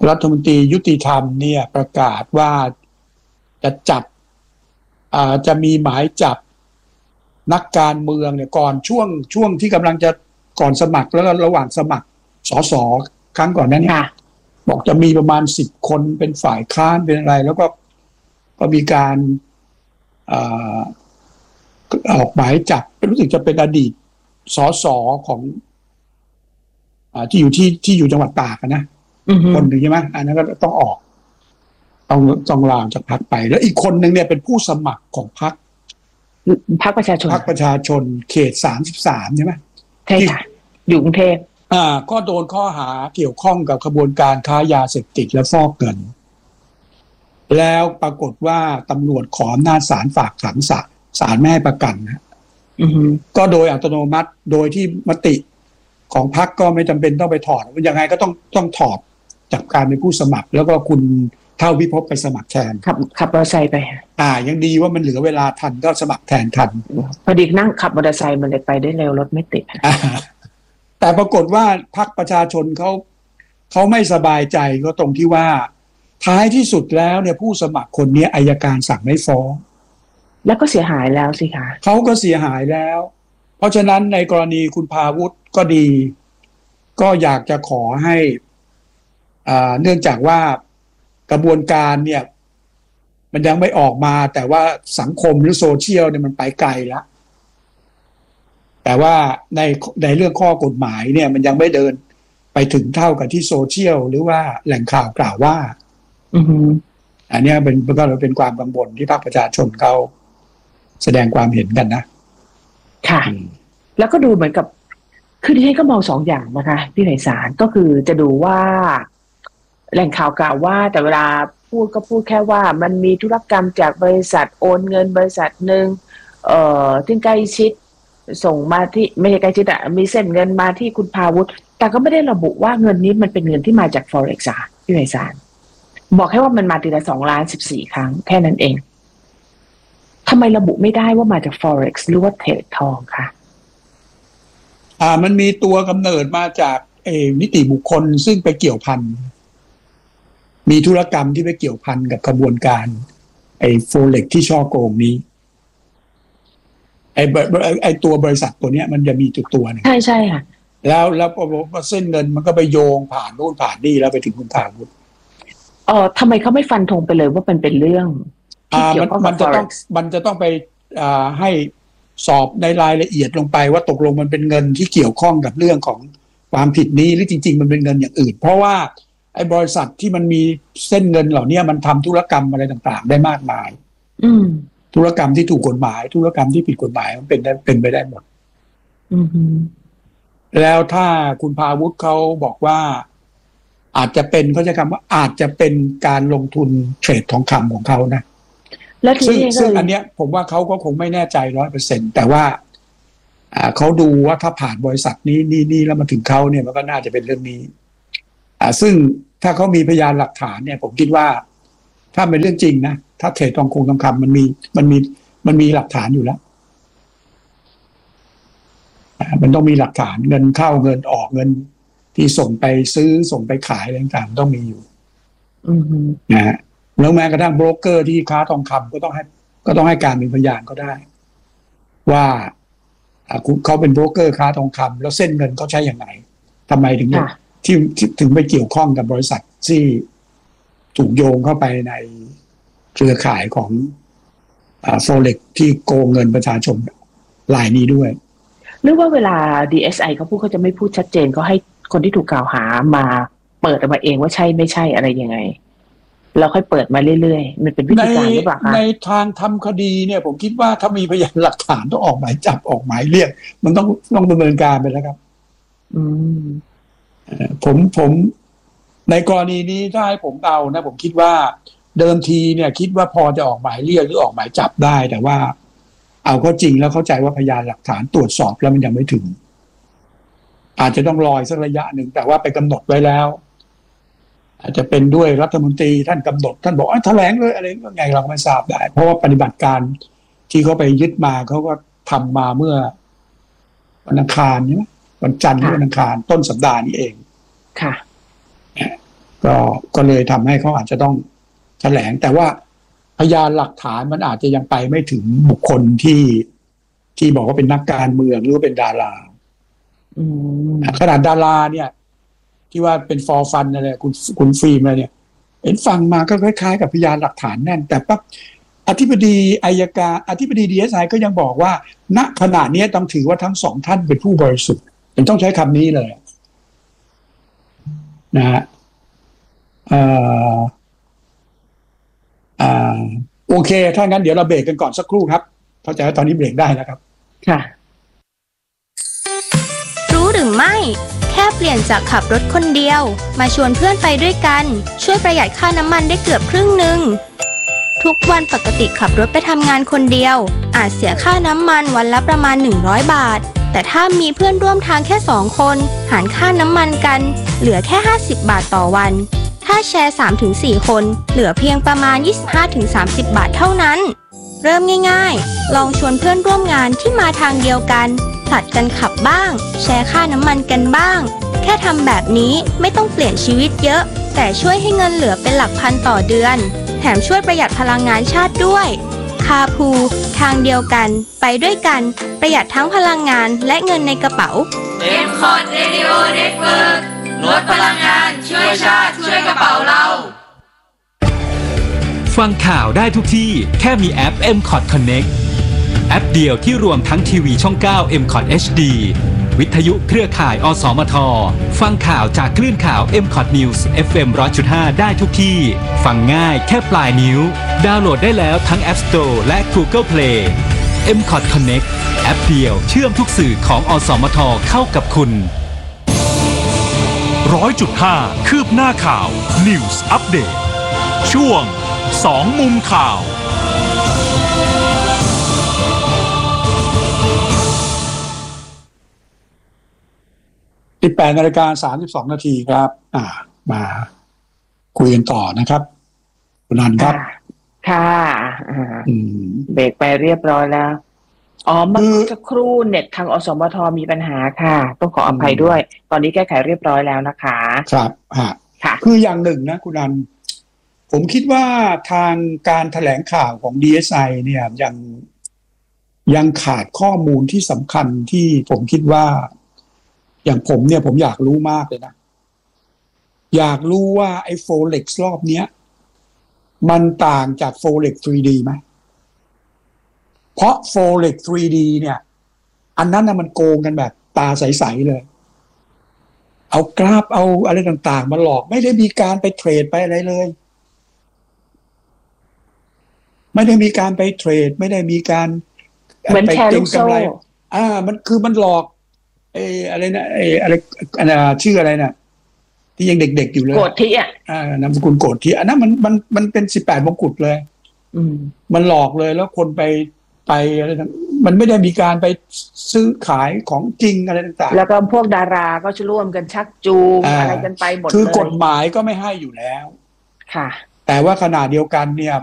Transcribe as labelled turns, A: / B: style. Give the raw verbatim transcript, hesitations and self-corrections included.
A: รัฐมนตรียุติธรรมเนี่ยประกาศว่าจะจับอ่าจะมีหมายจับนักการเมืองเนี่ยก่อนช่วงช่วงที่กำลังจะก่อนสมัครแล้วระหว่างสมัครสสครั้งก่อนนั้นเนี่ยบอกจะมีประมาณสิบคนเป็นฝ่ายค้านเป็นอะไรแล้วก็ก็มีการอ่าออกหมายจับรู้สึกจะเป็นอดีตสสของอ่าที่อยู่ที่ที่อยู่จังหวัดตากนะคนหนึ่งใช่ไหมอันนั้นก็ต้องออกต้องต้องลาจากพรรคไปแล้วอีกคนหนึ่งเนี่ยเป็นผู้สมัครของพรรค
B: พรรคประชาชน
A: พรรคประชาชนเขตสามสิบสามใช่ไหม
B: ใช่ค่ะอยู่กรุงเทพ
A: อ่าก็โดนข้อหาเกี่ยวข้องกับขบวนการค้ายาเสพติดและฟอกเงินแล้วปรากฏว่าตำรวจขออำนาจศาลฝากขังศาลศาลไม่ให้ประกันนะก็โดยอัตโนมัติโดยที่มติของพรรคก็ไม่จำเป็นต้องไปถอดยังไงก็ต้องต้องถอดจากการเป็นผู้สมัครแล้วก็คุณเท่าวิภพไปสมัครแทน
B: ขับขับมอเตอร์ไซค์ไป
A: อ่ายังดีว่ามันเหลือเวลาทันก็สมัครแทนทัน
B: พอดีนั่งขับมอเตอร์ไซค์มันเลยไปได้เร็วรถไม่ติด
A: แต่ปรากฏว่าพรรคประชาชนเขาเขาไม่สบายใจก็ตรงที่ว่าท้ายที่สุดแล้วเนี่ยผู้สมัครคนนี้อัยการสั่งไม่ฟ้อง
B: แล้วก็เสียหายแล้วสิคะ
A: เขาก็เสียหายแล้วเพราะฉะนั้นในกรณีคุณพาวุฒิก็ดีก็อยากจะขอให้อ่าเนื่องจากว่ากระบวนการเนี่ยมันยังไม่ออกมาแต่ว่าสังคมหรือโซเชียลเนี่ยมันไปไกลแล้วแต่ว่าในในเรื่องข้อกฎหมายเนี่ยมันยังไม่เดินไปถึงเท่ากับที่โซเชียลหรือว่าแหล่งข่าวกล่าวว่า
B: อือฮึ
A: อันนี้เป็นก็เป็นความกังวลที่พรรคประชาชนเขาแสดงความเห็นกันนะ
B: ค่ะแล้วก็ดูเหมือนกับคือที่ฉันก็มองสองอย่างนะคะพี่ไพศาลก็คือจะดูว่าแหล่งข่าวกล่าวว่าแต่เวลาพูดก็พูดแค่ว่ามันมีธุรกรรมจากบริษัทโอนเงินบริษัทหนึ่งเอ่อที่ใกล้ชิดส่งมาที่ไม่ใช่ใกล้ชิดอะมีเส้นเงินมาที่คุณพาวุฒิแต่ก็ไม่ได้ระบุว่าเงินนี้มันเป็นเงินที่มาจาก Forex อ่ะพี่ไพศาลบอกแค่ว่ามันมาทีละสองล้านสิบสี่ครั้งแค่นั้นเองทำไมระบุไม่ได้ว่ามาจาก Forex หรือว่าเทรดทองคะ
A: อ่ามันมีตัวกำเนิดมาจากเอนิติบุคคลซึ่งไปเกี่ยวพันมีธุรกรรมที่ไปเกี่ยวพันกับกระบวนการไอ้ Forex ที่ช่อโกงนี้ไอ้ไอ้ตัวบริษัทตัวเนี้ยมันจะมีตัวตัวนึง
B: ใช่ใช่ค่ะ
A: แล้วแล้วพอเส้นเงินมันก็ไปโยงผ่านนู่นผ่านนี่แล้วไปถึงคุณพาวุฒิ
B: เออทำไมเขาไม่ฟันธงไปเลยว่ามันเป็นเรื่องที่เกี่ยวข้องกับ
A: มันจะต้องมันจะต้องไปอ่าให้สอบในรายละเอียดลงไปว่าตกลงมันเป็นเงินที่เกี่ยวข้องกับเรื่องของความผิดนี้หรือจริงๆมันเป็นเงินอย่างอื่นเพราะว่าไอ้บริษัทที่มันมีเส้นเงินเหล่านี้มันทำธุรกรรมอะไรต่างๆได้มากมาย
B: อืม
A: ธุรกรรมที่ถูกกฎหมายธุรกรรมที่ผิดกฎหมายมันเป็นได้เป็นไปได้หมด
B: อืม
A: แล้วถ้าคุณพาวุฒิเขาบอกว่าอาจจะเป็นเขาจะคำว่าอาจจะเป็นการลงทุนเทรดทองคำของเขานะซึ่งซึ่งอันเนี้ยผมว่าเขาก็คงไม่แน่ใจร้อยเปอร์เซ็นต์แต่ว่าอ่าเขาดูว่าถ้าผ่านบริษัทนี้นี่นี่แล้วมาถึงเขาเนี่ยมันก็น่าจะเป็นเรื่องนี้อ่าซึ่งถ้าเขามีพยานหลักฐานเนี่ยผมคิดว่าถ้าเป็นเรื่องจริงนะถ้าเทรดทองคงทองคำมันมีมันมีมันมีหลักฐานอยู่แล้วมันต้องมีหลักฐานเงินเข้าเงินออกเงินที่ส่งไปซื้อส่งไปขายอะไรต่างๆต้องมีอยู่นะฮะแล้วแม้กระทั่งโบรกเกอร์ที่ค้าทองคำก็ต้องให้ก็ต้องให้การเป็นพยานก็ได้ว่าเขาเป็นโบรกเกอร์ค้าทองคำแล้วเส้นเงินเขาใช้อย่างไรทำไมถึงที่ถึงไปเกี่ยวข้องกับบริษัทที่ถูกโยงเข้าไปในเครือข่ายของโฟเร็กที่โกงเงินประชาชนรายนี้ด้วย
B: หรือว่าเวลา ดี เอส ไอ เขาพูดเขาจะไม่พูดชัดเจนเขาให้คนที่ถูกกล่าวหามาเปิดออกมาเองว่าใช่ไม่ใช่อะไรยังไงเราค่อยเปิดมาเรื่อยๆมันเป็นวิธีการหรือเปล่าคะ
A: ในทางทำคดีเนี่ยผมคิดว่าถ้ามีพยานหลักฐานต้องออกหมายจับออกหมายเรียกมันต้องต้องดำเนินการไปแล้วครับ
B: อืม
A: ผมผมในกรณีนี้ถ้าให้ผมเดานะผมคิดว่าเดิมทีเนี่ยคิดว่าพอจะออกหมายเรียกหรือออกหมายจับได้แต่ว่าเอาเข้าจริงแล้วเข้าใจว่าพยานหลักฐานตรวจสอบแล้วมันยังไม่ถึงอาจจะต้องรอสักระยะหนึ่งแต่ว่าไปกำหนดไว้แล้วอาจจะเป็นด้วยรัฐมนตรีท่านกำหนดท่านบอกแถลงเลยอะไรก็ไงเราไม่ทราบได้เพราะว่าปฏิบัติการที่เขาไปยึดมาเขาก็ทำมาเมื่อวันอังคารใช่ไหมวันจันทร์หรือวันอังคารต้นสัปดาห์นี้เอง
B: ค่ะ
A: ก็ก็เลยทำให้เขาอาจจะต้องแถลงแต่ว่าพยานหลักฐานมันอาจจะยังไปไม่ถึงบุคคลที่ที่บอกว่าเป็นนักการเมืองหรือว่าเป็นดาราขนาดดาราเนี่ยที่ว่าเป็นฟอร์ฟันอะไรคุณคุณฟิล์มอะไรเนี่ยเห็นฟังมาก็คล้ายๆกับพยานหลักฐานแน่นแต่ปั๊บอธิบดีอัยการอธิบดี ดี เอส ไอ ก็ยังบอกว่าณขณะนี้ต้องถือว่าทั้งสองท่านเป็นผู้บริสุทธิ์เป็นต้องใช้คำนี้เลยนะฮะเอ่ออ่าโอเคถ้างั้นเดี๋ยวเราเบรกกันก่อนสักครู่ครับเข้าใจว่าตอนนี้เบรกได้แล้วครับ
B: ค่ะ
C: รู้หรือไม่แค่เปลี่ยนจากขับรถคนเดียวมาชวนเพื่อนไปด้วยกันช่วยประหยัดค่าน้ำมันได้เกือบครึ่งหนึ่งทุกวันปกติขับรถไปทำงานคนเดียวอาจเสียค่าน้ำมันวันละประมาณหนึ่งร้อยบาทแต่ถ้ามีเพื่อนร่วมทางแค่สองคนหารค่าน้ำมันกันเหลือแค่ห้าสิบบาทต่อวันถ้าแชร์ สามถึงสี่ คนเหลือเพียงประมาณ ยี่สิบห้าถึงสามสิบ บาทเท่านั้นเริ่มง่ายๆลองชวนเพื่อนร่วมงานที่มาทางเดียวกันผลัดกันขับบ้างแชร์ค่าน้ำมันกันบ้างแค่ทำแบบนี้ไม่ต้องเปลี่ยนชีวิตเยอะแต่ช่วยให้เงินเหลือเป็นหลักพันต่อเดือนแถมช่วยประหยัดพลังงานชาติด้วยคาพูทางเดียวกันไปด้วยกันประหยัดทั้งพลังงานและเงินในกระเป๋า
D: เอ็ม คอท Radio Network ลดพลังงานช่วยชาติช่วยกระเป๋าเรา
E: ฟังข่าวได้ทุกที่แค่มีแอป เอ็ม คอท Connect แอปเดียวที่รวมทั้งทีวีช่อง เก้า เอ็ม คอท เอช ดี วิทยุเครือข่าย อสมท ฟังข่าวจากคลื่นข่าว เอ็ม คอท News เอฟ เอ็ม หนึ่งร้อยจุดห้า ได้ทุกที่ฟังง่ายแค่ปลายนิ้วดาวน์โหลดได้แล้วทั้ง App Store และ Google Play เอ็ม คอท Connect แอปเดียวเชื่อมทุกสื่อของอสมทเข้ากับคุณ หนึ่งร้อยจุดห้า คืบหน้าข่าว News Update ช่วงสองมุมข่าว
A: สิบแปดนาฬิกาสามสิบสองนาทีครับอ่ามาคุยกันต่อนะครับคุณนันครับ
B: ค่ะเบรกไปเรียบร้อยแล้วอ๋อเมื่อสักครู่เน็ตทางอสมทมีปัญหาค่ะต้องขออภัยด้วยตอนนี้แก้ไขเรียบร้อยแล้วนะคะ
A: ครับฮะค่ะคืออย่างหนึ่งนะคุณนันผมคิดว่าทางการแถลงข่าวของ ดี เอส ไอ เนี่ยยังยังขาดข้อมูลที่สำคัญที่ผมคิดว่าอย่างผมเนี่ยผมอยากรู้มากเลยนะอยากรู้ว่าไอ้โฟเล็กซ์รอบเนี้ยมันต่างจากโฟเล็กซ์ ทรี ดี ไหมเพราะโฟเล็กซ์ ทรี ดี เนี่ยอันนั้นนะมันโกงกันแบบตาใสๆเลยเอากราฟเอาอะไรต่างๆมาหลอกไม่ได้มีการไปเทรดไปอะไรเลยไม่ได้มีการไปเทรดไม่ได้มีการ
B: เหมือนแชร์ลูกโซ่
A: อ่ามันคือมันหลอกไอ้อะไรนะไอ้อะไรอันน่ะชื่ออะไรน่ะที่ยังเด็กๆอยู่เลย
B: โกฏทิอ่ะ
A: อ่านามสกุลโกฏทิอันนั้นมันมันมันเป็นสิบแปดมงกุฎเลย
B: อืม
A: มันหลอกเลยแล้วคนไปไปอะไรมันไม่ได้มีการไปซื้อขายของจริงอะไรต่าง
B: ๆแล้วก็พวกดาราก็จะร่วมกันชักจูงอะไรกันไปหมดเลย
A: คือกฎหมายก็ไม่ให้อยู่แล้ว
B: ค่ะ
A: แต่ว่าขณะเดียวกันเนี่ย